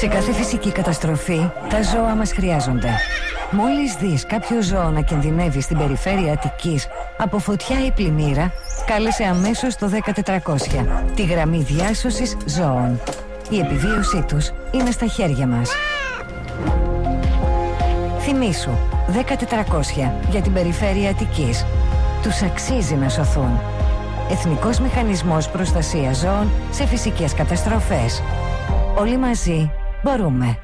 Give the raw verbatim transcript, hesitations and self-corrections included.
Σε κάθε φυσική καταστροφή, τα ζώα μας χρειάζονται. Μόλις δεις κάποιο ζώο να κινδυνεύει στην περιφέρεια Αττικής από φωτιά ή πλημμύρα, κάλεσε αμέσως το δέκα τετρακόσια, τη γραμμή διάσωσης ζώων. Η επιβίωσή τους είναι στα χέρια μας. Θυμήσου, δέκα τετρακόσια για την περιφέρεια Αττικής. Τους αξίζει να σωθούν. Εθνικός Μηχανισμός Προστασίας Ζώων σε φυσικές καταστροφές. Όλοι μαζί μπορούμε.